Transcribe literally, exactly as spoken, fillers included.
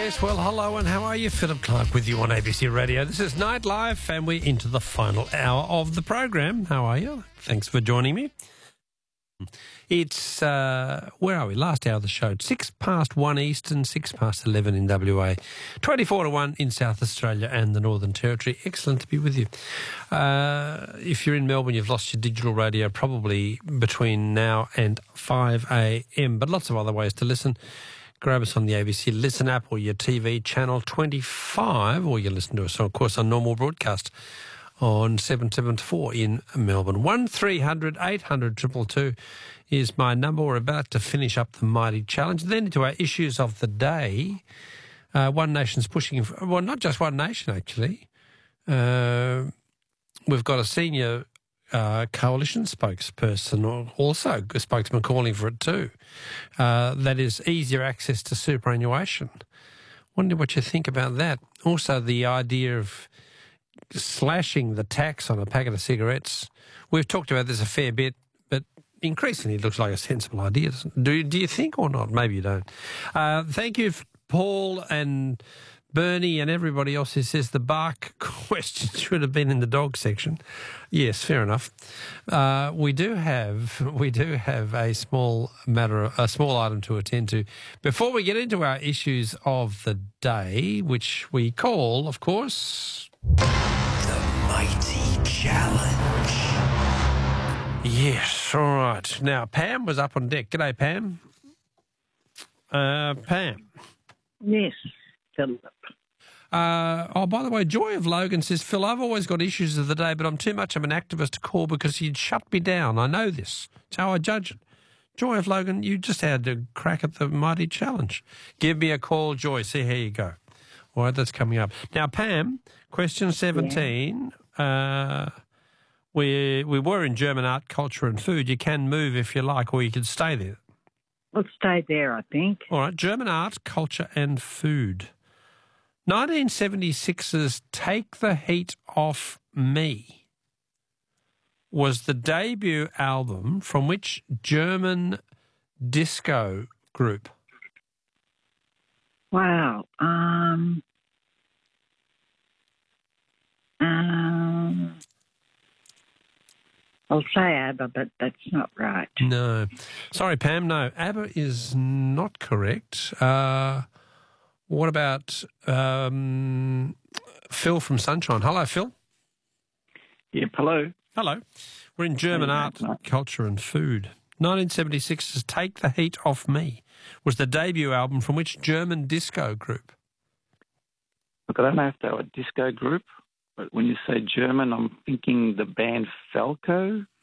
Yes, well, hello and how are you? Philip Clark with you on A B C Radio. This is Nightlife and we're into the final hour of the program. How are you? Thanks for joining me. It's, uh, where are we? Last hour of the show. Six past one Eastern, six past eleven in W A. twenty-four to one in South Australia and the Northern Territory. Excellent to be with you. Uh, if you're in Melbourne, you've lost your digital radio probably between now and five a m, but lots of other ways to listen. Grab us on the A B C Listen app or your T V channel twenty-five, or you listen to us, of course, on normal broadcast on seven seventy-four in Melbourne. one three hundred eight hundred two two two is my number. We're about to finish up the Mighty Challenge. Then into our issues of the day. Uh, One Nation's pushing, for, well, not just One Nation, actually. Uh, we've got a senior uh, coalition spokesperson, or also a spokesman calling for it too. Uh, that is easier access to superannuation. Wonder what you think about that. Also, the idea of slashing the tax on a packet of cigarettes. We've talked about this a fair bit, but increasingly it looks like a sensible idea. Do, do you think or not? Maybe you don't. Uh, thank you, Paul and Bernie and everybody else who says the bark question should have been in the dog section. Yes, fair enough. Uh, we do have we do have a small matter, a small item to attend to before we get into our issues of the day, which we call, of course, The Mighty Challenge. Yes, all right. Now, Pam was up on deck. G'day, Pam. Uh, Pam. Yes, Philip. Uh, oh, by the way, Joy of Logan says, Phil, I've always got issues of the day, but I'm too much of an activist to call because he'd shut me down. I know this. It's how I judge it. Joy of Logan, you just had a crack at the Mighty Challenge. Give me a call, Joy. See how you go. All right, that's coming up. Now, Pam, question seventeen. Yeah. Uh, we, we were in German art, culture and food. You can move if you like, or you can stay there. Let's stay there, I think. All right, German art, culture and food. nineteen seventy-six's Take the Heat Off Me was the debut album from which German disco group? Wow. Um. Um. I'll say ABBA, but that's not right. No. Sorry, Pam, no. ABBA is not correct. Uh, what about um, Phil from Sunshine? Hello, Phil. Yep, hello. Hello. We're in German art, culture and food. nineteen seventy-six's Take the Heat Off Me was the debut album from which German disco group? Look, I don't know if they were a disco group, but when you say German, I'm thinking the band Falco.